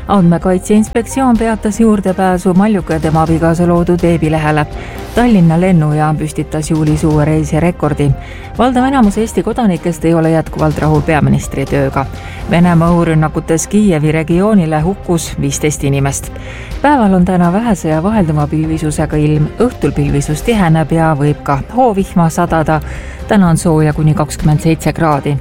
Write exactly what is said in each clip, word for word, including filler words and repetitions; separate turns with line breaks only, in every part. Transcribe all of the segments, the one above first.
Andmekaitse Inspektsioon peatas juurdepääsu Maljuka ja tema abikaasa loodud veebilehele. Tallinna lennujaam püstitas juulis uue reisi rekordi. Valdav enamus Eesti kodanikest ei ole jätkuvalt rahul peaministri tööga. Venemaa õhurünnakutes Kiievi regioonile hukkus viisteist inimest. Päeval on täna vähese ja vahelduma pilvisusega ilm, õhtul pilvisus tiheneb ja võib ka hoovihma sadada. Täna on sooja kuni kakskümmend seitse kraadi.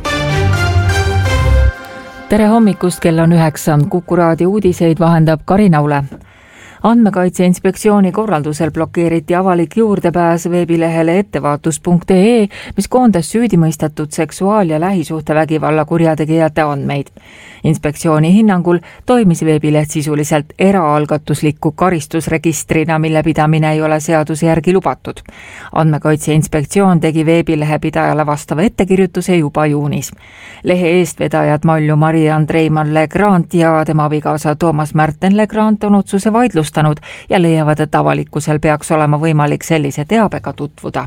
Tere hommikust, kell on üheksa. Kuku raadio uudiseid vahendab Karina Ule. Andmekaitse Inspektsiooni korraldusel blokeeriti avalik juurdepääs veebilehele ettevaatus punkt ee, mis koondas süüdimõistetud seksuaal- ja lähisuhtevägivalla kurjategijate andmeid. Inspektsiooni hinnangul toimis veebileht sisuliselt eraalgatusliku karistusregistrina, mille pidamine ei ole seaduse järgi lubatud. Andmekaitse Inspektsioon tegi veebilehe pidajale vastava ettekirjutuse juba juunis. Lehe eestvedajad Malju Mari-Andreimann Legrand ja tema abikaasa Toomas Märten Legrand on otsuse vaidlustanud ja leiavad, et avalikkusel peaks olema võimalik sellise teabega tutvuda.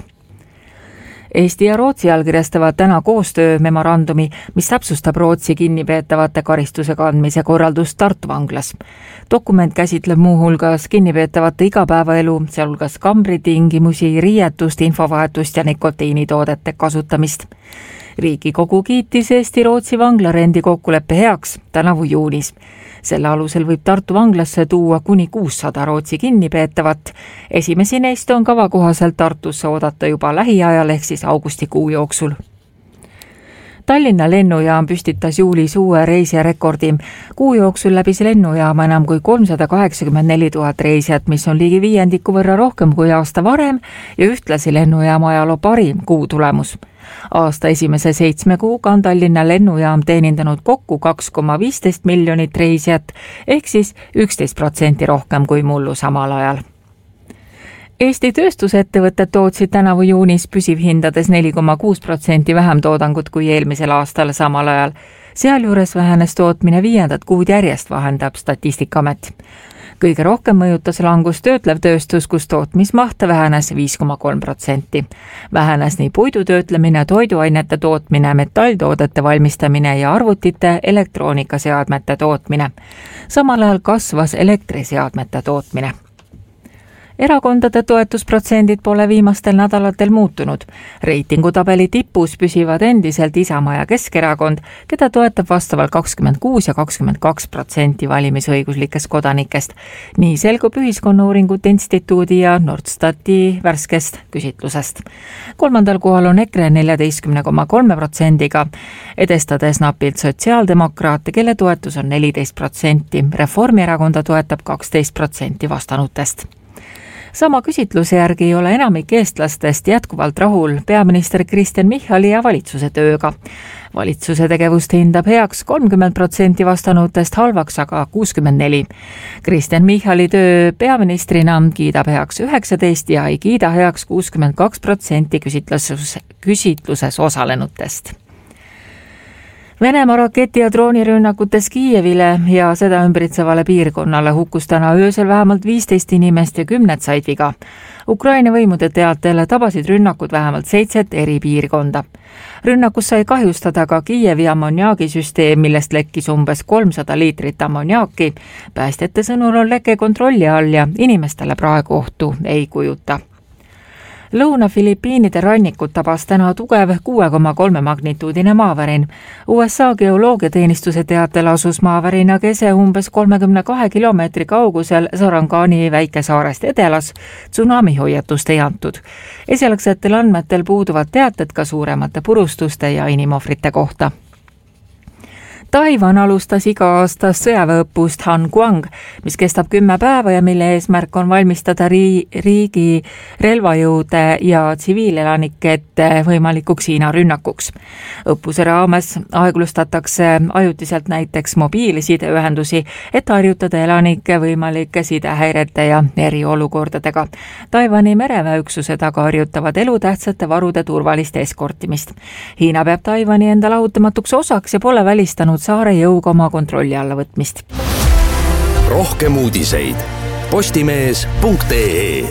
Eesti ja Rootsi allkirjastavad täna koostöö memorandumi, mis täpsustab Rootsi kinnipeetavate karistuse kandmise korraldust Tartu vanglas. Dokument käsitleb muuhulgas kinnipeetavate igapäevaelu, sealhulgas kambritingimusi, riietust, infovahetust ja nikotiinitoodete kasutamist. Riigikogu kiitis Eesti-Rootsi vanglarendi kokkuleppe heaks tänavu juunis. Selle alusel võib Tartu vanglasse tuua kuni kuussada Rootsi kinnipeetavat. Esimesi neist on kava kohaselt Tartusse oodata juba lähiajal ehk siis augustikuu jooksul. Tallinna lennujaam püstitas juulis uue reisirekordi. Kuu jooksul läbis lennujaama enam kui kolmsada kaheksakümmend neli tuhat reisijat, mis on ligi viiendiku võrra rohkem kui aasta varem ja ühtlasi lennujaama ajaloo parim kuu tulemus. Aasta esimese seitsme kuuga on Tallinna lennujaam teenindanud kokku kaks koma viisteist miljonit reisijat ehk siis üksteist protsenti rohkem kui mullu samal ajal. Eesti tööstusettevõtted tootsid tänavu juunis püsivhindades neli koma kuus protsenti vähem toodangut kui eelmisel aastal samal ajal. Sealjuures vähenes tootmine viiendat kuud järjest, vahendab Statistikaamet. Kõige rohkem mõjutas langus töötlev tööstus, kus tootmismaht vähenes viis koma kolm protsenti. Vähenes nii puidu töötlemine, toiduainete tootmine, metalltoodete valmistamine ja arvutite elektroonikaseadmete tootmine. Samal ajal kasvas elektriseadmete tootmine. Erakondade toetusprotsendid pole viimastel nädalatel muutunud. Reitingutabeli tipus püsivad endiselt Isamaa ja Keskerakond, keda toetab vastavalt kakskümmend kuus ja kakskümmend kaks protsenti valimisõiguslikest kodanikest. Nii selgub Ühiskonnauuringute Instituudi ja Nordstati värskest küsitlusest. Kolmandal kohal on EKRE neljateist koma kolm protsendiga, edestades napilt sotsiaaldemokraate, kelle toetus on neliteist protsenti. Reformierakonda toetab kaksteist protsenti vastanutest. Sama küsitluse järgi ei ole enamik eestlastest jätkuvalt rahul peaminister Kristen Michali ja valitsuse tööga. Valitsuse tegevust hindab heaks kolmkümmend protsenti vastanutest, halvaks aga kuuskümmend neli. Kristen Michali töö peaministrina kiidab heaks üheksateist ja ei kiida heaks kuuskümmend kaks protsenti küsitluses, küsitluses osalenutest. Venemaa raketi- ja droonirünnakutes Kiievile ja seda ümbritsevale piirkonnale hukkus täna öösel vähemalt viisteist inimest ja kümned said viga. Ukraina võimude teatel tabasid rünnakud vähemalt seitset eri piirkonda. Rünnakus sai kahjustada ka Kiievi ammoniaagisüsteem, millest lekkis umbes kolmsada liitrit ammoniaaki. Päästjate sõnul on leke kontrolli all ja inimestele praegu ohtu ei kujuta. Lõuna-Filipiinide rannikut tabas täna tugev kuue koma kolme magnituudine maavärin. U S A geoloogiateenistuse teatel asus maavärina kese umbes kolmekümne kahe kilomeetri kaugusel Sarangani väikesaarest edelas. Tsunami hoiatust ei antud. Esialgsetel andmetel puuduvad teated ka suuremate purustuste ja inimohvrite kohta. Taiwan alustas iga-aastast sõjaväeõppust Han Guang, mis kestab kümme päeva ja mille eesmärk on valmistada riigi relvajõude ja tsiviilelanike ette võimalikuks Hiina rünnakuks. Õppuse raames aeglustatakse ajutiselt näiteks mobiilsideühendusi, et harjutada elanike võimalike sidehäirete ja eriolukordadega. Taiwani mereväeüksused aga harjutavad elutähtsate varude turvalist eskortimist. Hiina peab Taiwani enda lahutamatuks osaks ja pole välistanud saare jõuga oma kontrolli alla võtmist.
Rohkem uudiseid postimees punkt ee.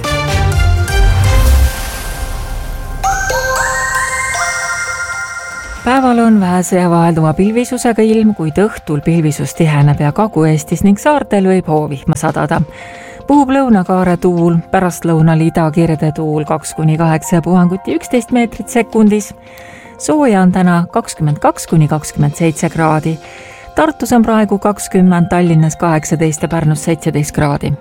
Päeval on vähese ja vahelduva pilvisusega ilm, kuid õhtul pilvisus tiheneb ja Kagu-Eestis ning saartel võib hoovihma sadada. Puhub lõunakaare tuul, pärastlõunal idakirde tuul kaks kuni kaheksa ja puhanguti üksteist meetrit sekundis. Sooja on täna kakskümmend kaks kuni kakskümmend seitse kraadi. Tartus on praegu kakskümmend, Tallinnas kaheksateist ja Pärnus seitseteist kraadi.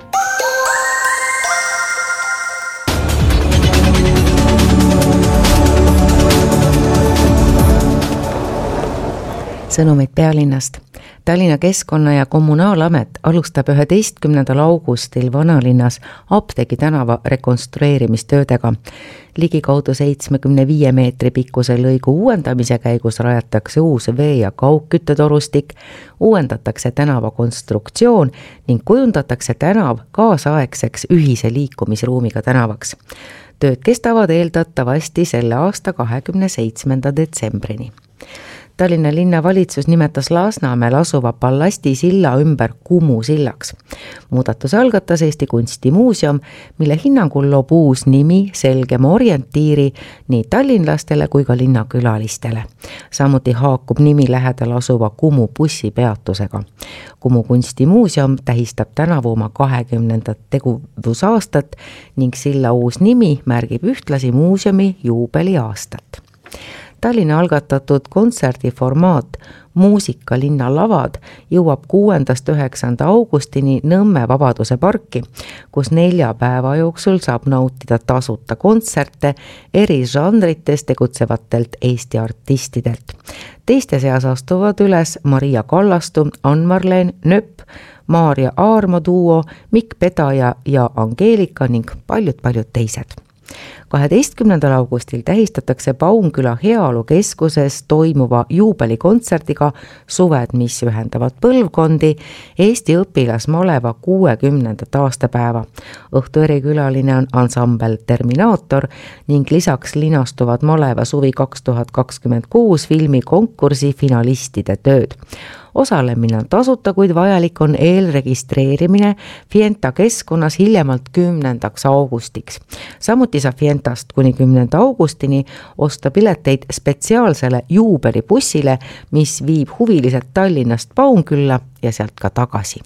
Sõnumid pealinnast. Tallinna Keskkonna- ja Kommunaalamet alustab üheteistkümnendal augustil vanalinnas Apteegi tänava rekonstrueerimistöödega. Ligikaudu seitsmekümne viie meetri pikkuse lõigu uuendamise käigus rajatakse uus vee- ja kaugküttetorustik, uuendatakse tänava konstruktsioon ning kujundatakse tänav kaasaegseks ühise liikumisruumiga tänavaks. Tööd kestavad eeldatavasti selle aasta kahekümne seitsmenda detsembrini. Tallinna linnavalitsus nimetas Lasnamäel asuva Ballasti silla ümber Kumu sillaks. Muudatuse algatas Eesti Kunstimuuseum, mille hinnangul loob uus nimi selgema orientiiri nii tallinlastele kui ka linnakülalistele. Samuti haakub nimi lähedal asuva Kumu bussipeatusega. Kumu Kunstimuuseum tähistab tänavu oma kahekümnendat teguvusaastat ning silla uus nimi märgib ühtlasi muuseumi juubeliaastat. Tallinna algatatud kontserdiformaat Muusika linna lavad jõuab kuuendast üheksanda augustini Nõmme Vabaduse parki, kus nelja päeva jooksul saab nautida tasuta kontserte eri žanrites tegutsevatelt Eesti artistidelt. Teiste seas astuvad üles Maria Kallastu, Ann-Marleen Nöpp, Maarja Aarma duo, Mikk Pedaja ja Angeelika ning paljud-paljud teised. kaheteistkümnendal augustil tähistatakse Paunküla Heaolukeskuses toimuva juubelikontserdiga Suved, mis ühendavad põlvkondi Eesti õpilasmaleva kuuekümnendat aastapäeva. Õhtu erikülaline on ansambel Terminaator ning lisaks linastuvad maleva suvi kaks tuhat kakskümmend kuus filmi konkursi finalistide tööd. Osalemine on tasuta, kuid vajalik on eelregistreerimine Fienta keskkonnas hiljemalt kümnendaks augustiks. Samuti saab Fientast kuni kümnenda augustini osta pileteid spetsiaalsele juubelibussile, mis viib huvilised Tallinnast Paunkülla ja sealt ka tagasi.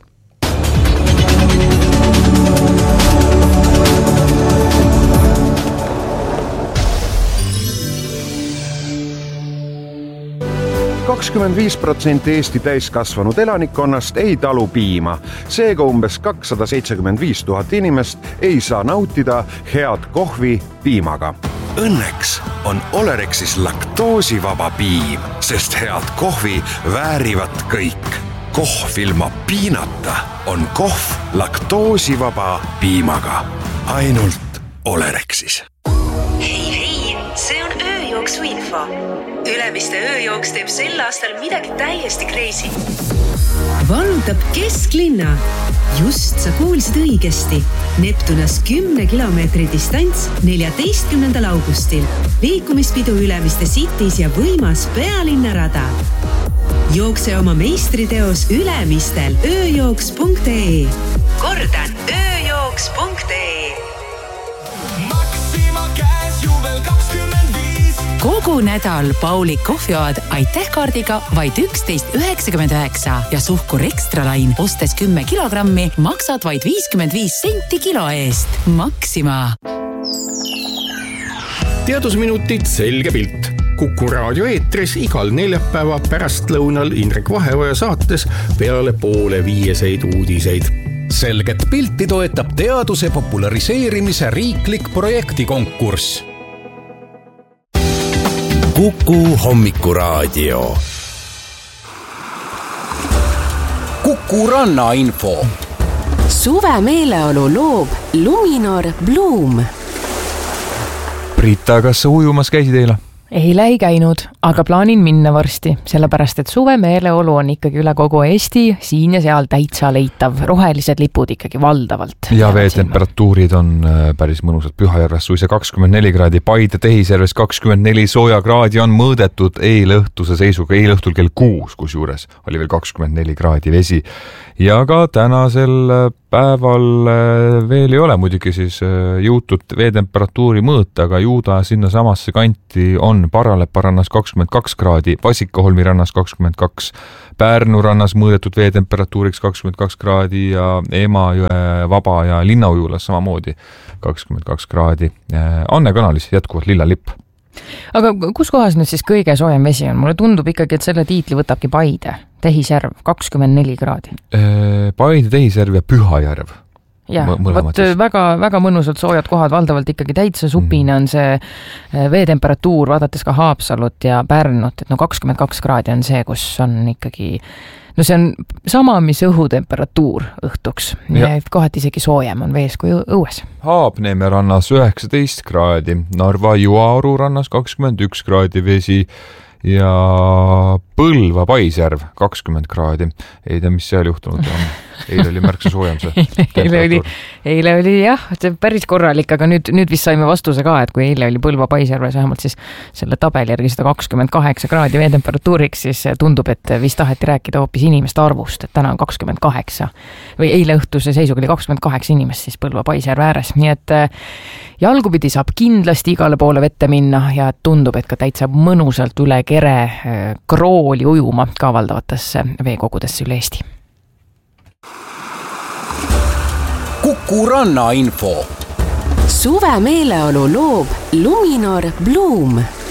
kakskümmend viis protsenti Eesti täiskasvanud elanikkonnast ei talu piima. Seega umbes kakssada seitsekümmend viis tuhat inimest ei saa nautida head kohvi piimaga.
Õnneks on Olerexis laktoosivaba piim, sest head kohvi väärivad kõik. Kohv ilma piinata on kohv laktoosivaba piimaga. Ainult Olerexis.
Hei, hei, see on ööjooksu info. Ülemiste ööjooks teeb sel aastal midagi täiesti crazy. Vallutab kesklinna. Just sa kuulsid õigesti. Neptunas kümne kilomeetri distants neljateistkümnendal augustil. Liikumispidu Ülemiste Cities ja võimas pealinnarada. Jookse oma meistriteos Ülemistel ööjooks punkt ee. Kordan ööjooks punkt ee.
Maxima käes juubel kakskümmend viis.
Kogu nädal Pauli kohvioad aitäh kaardiga vaid üksteist üheksakümmend üheksa ja Suhkur Extralain ostes kümme kilogrammi maksad vaid viiskümmend viis senti kilo eest. Maxima.
Teadusminutid selge pilt. Kuku raadio eetris igal neljapäeva pärastlõunal Indrek Vaheoja saates peale poole viieseid uudiseid.
Selget pilti toetab teaduse populariseerimise riiklik projektikonkurss.
Kuku hommikuraadio.
Kuku rannainfo.
Suve meeleolu loob Luminor Bloom.
Brita, kas sa ujumas käisid eile?
Eile ei käinud, aga plaanin minna varsti, sellepärast et suve meeleolu on ikkagi üle kogu Eesti, siin ja seal täitsa leitav, rohelised lipud ikkagi valdavalt.
Ja veetemperatuurid on päris mõnusad. Pühajärves suisa kakskümmend neli kraadi, Paide Tehisjärves kakskümmend neli sooja kraadi on mõõdetud eilõhtuse seisuga, eilõhtul kell kuus, kus juures oli veel kakskümmend neli kraadi vesi. Ja ka tänasel päeval veel ei ole muidugi siis jõutud veetemperatuuri mõõta, aga juuda sinna samasse kanti on Paralepa rannas kakskümmend kaks kraadi, Vasikaholmi rannas kakskümmend kaks, Pärnu rannas mõõdetud veetemperatuuriks kakskümmend kaks kraadi ja Emajõe, Vaba ja Linnaujulas samamoodi kakskümmend kaks kraadi. Anne kanalis jätkuvalt lilla lipp.
Aga kus kohas nüüd siis kõige soojem vesi on? Mulle tundub ikkagi, et selle tiitli võtabki Paide, Tehisjärv, kakskümmend neli kraadi.
Paide, Tehisjärv ja Pühajärv.
Jah, võt väga, väga mõnusalt soojad kohad, valdavalt ikkagi täitsa supine on see veetemperatuur, vaadates ka Haapsalut ja Pärnut, et no kakskümmend kaks kraadi on see, kus on ikkagi, no see on sama, mis õhutemperatuur õhtuks, ja kohati isegi soojem on vees kui õues.
Haapneeme rannas üheksateist kraadi, Narva Juaru rannas kakskümmend üks kraadi vesi ja Põlva Paisjärv kakskümmend kraadi. Ei tea, mis seal juhtunud on. Eile oli märksa soojem see
eile oli, eile oli jah, see päris korralik, aga nüüd, nüüd vist saime vastuse ka, et kui eile oli Põlva Paisjärves vähemalt siis selle tabeli järgi sada kakskümmend kaheksa kraadi veetemperatuuriks, siis tundub, et vist taheti rääkida hoopis inimeste arvust, et täna on kakskümmend kaheksa või eile õhtuse seisuga oli kakskümmend kaheksa inimest siis Põlva Paisjärve ääres, nii et jalgupidi saab kindlasti igale poole vette minna ja tundub, et ka täitsa mõnusalt üle kere krooli ujuma kavaldavatesse veekogudesse üle Eesti.
Kuku Ranna info.
Suve meeleolu loob Luminor Bloom.